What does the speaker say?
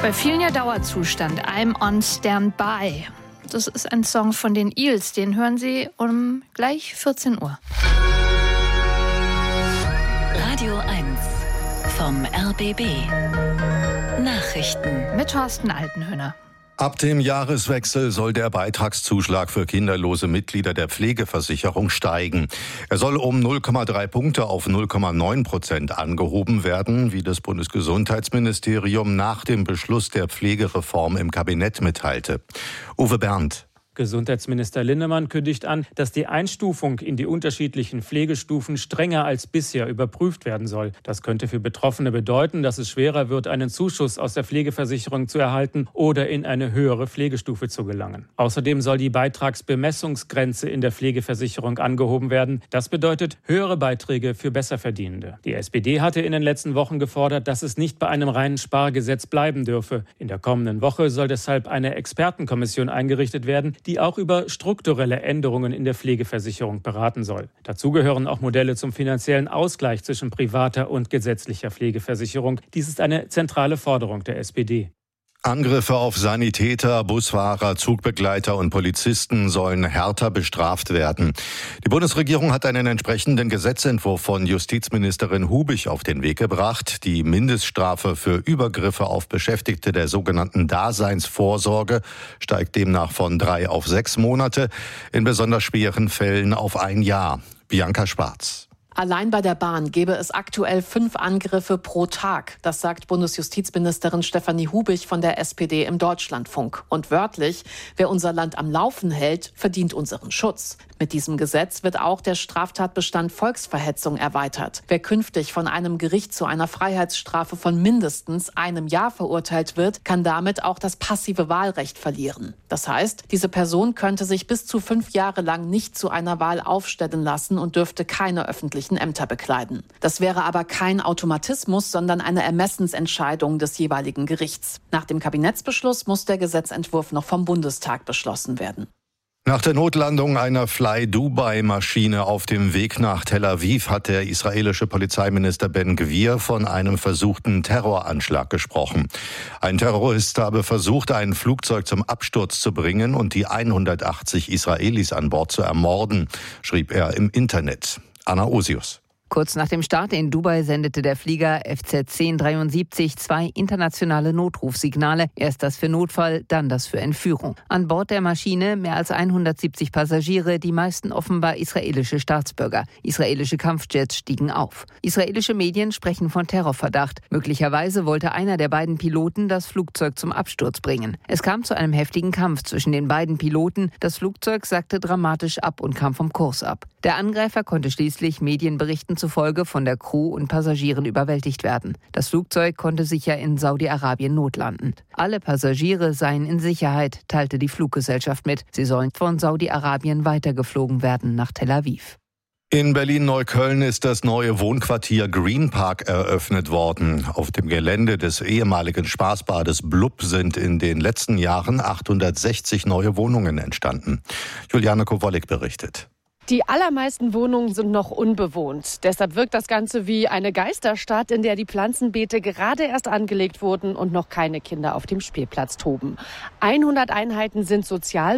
Bei vielen ja Dauerzustand. I'm on Standby. Das ist ein Song von den Eels. Den hören Sie um gleich 14 Uhr. Radio 1 vom RBB. Nachrichten Mit Thorsten Altenhöhner. Ab dem Jahreswechsel soll der Beitragszuschlag für kinderlose Mitglieder der Pflegeversicherung steigen. Er soll um 0,3 Punkte auf 0,9% angehoben werden, wie das Bundesgesundheitsministerium nach dem Beschluss der Pflegereform im Kabinett mitteilte. Uwe Berndt. Gesundheitsminister Linnemann kündigt an, dass die Einstufung in die unterschiedlichen Pflegestufen strenger als bisher überprüft werden soll. Das könnte für Betroffene bedeuten, dass es schwerer wird, einen Zuschuss aus der Pflegeversicherung zu erhalten oder in eine höhere Pflegestufe zu gelangen. Außerdem soll die Beitragsbemessungsgrenze in der Pflegeversicherung angehoben werden. Das bedeutet höhere Beiträge für Besserverdienende. Die SPD hatte in den letzten Wochen gefordert, dass es nicht bei einem reinen Spargesetz bleiben dürfe. In der kommenden Woche soll deshalb eine Expertenkommission eingerichtet werden, die auch über strukturelle Änderungen in der Pflegeversicherung beraten soll. Dazu gehören auch Modelle zum finanziellen Ausgleich zwischen privater und gesetzlicher Pflegeversicherung. Dies ist eine zentrale Forderung der SPD. Angriffe auf Sanitäter, Busfahrer, Zugbegleiter und Polizisten sollen härter bestraft werden. Die Bundesregierung hat einen entsprechenden Gesetzentwurf von Justizministerin Hubig auf den Weg gebracht. Die Mindeststrafe für Übergriffe auf Beschäftigte der sogenannten Daseinsvorsorge steigt demnach von 3 auf 6 Monate, in besonders schweren Fällen auf 1 Jahr. Bianca Schwarz. Allein bei der Bahn gäbe es aktuell 5 Angriffe pro Tag. Das sagt Bundesjustizministerin Stefanie Hubig von der SPD im Deutschlandfunk. Und wörtlich, wer unser Land am Laufen hält, verdient unseren Schutz. Mit diesem Gesetz wird auch der Straftatbestand Volksverhetzung erweitert. Wer künftig von einem Gericht zu einer Freiheitsstrafe von mindestens 1 Jahr verurteilt wird, kann damit auch das passive Wahlrecht verlieren. Das heißt, diese Person könnte sich bis zu 5 Jahre lang nicht zu einer Wahl aufstellen lassen und dürfte keine öffentlichen Ämter bekleiden. Das wäre aber kein Automatismus, sondern eine Ermessensentscheidung des jeweiligen Gerichts. Nach dem Kabinettsbeschluss muss der Gesetzentwurf noch vom Bundestag beschlossen werden. Nach der Notlandung einer Fly-Dubai-Maschine auf dem Weg nach Tel Aviv hat der israelische Polizeiminister Ben Gvir von einem versuchten Terroranschlag gesprochen. Ein Terrorist habe versucht, ein Flugzeug zum Absturz zu bringen und die 180 Israelis an Bord zu ermorden, schrieb er im Internet. Anna Osius. Kurz nach dem Start in Dubai sendete der Flieger FZ-1073 2 internationale Notrufsignale. Erst das für Notfall, dann das für Entführung. An Bord der Maschine mehr als 170 Passagiere, die meisten offenbar israelische Staatsbürger. Israelische Kampfjets stiegen auf. Israelische Medien sprechen von Terrorverdacht. Möglicherweise wollte einer der beiden Piloten das Flugzeug zum Absturz bringen. Es kam zu einem heftigen Kampf zwischen den beiden Piloten. Das Flugzeug sackte dramatisch ab und kam vom Kurs ab. Der Angreifer konnte schließlich Medienberichten zufolge von der Crew und Passagieren überwältigt werden. Das Flugzeug konnte sicher in Saudi-Arabien notlanden. Alle Passagiere seien in Sicherheit, teilte die Fluggesellschaft mit. Sie sollen von Saudi-Arabien weitergeflogen werden nach Tel Aviv. In Berlin-Neukölln ist das neue Wohnquartier Green Park eröffnet worden. Auf dem Gelände des ehemaligen Spaßbades Blub sind in den letzten Jahren 860 neue Wohnungen entstanden. Juliane Kowalik berichtet. Die allermeisten Wohnungen sind noch unbewohnt. Deshalb wirkt das Ganze wie eine Geisterstadt, in der die Pflanzenbeete gerade erst angelegt wurden und noch keine Kinder auf dem Spielplatz toben. 100 Einheiten sind sozial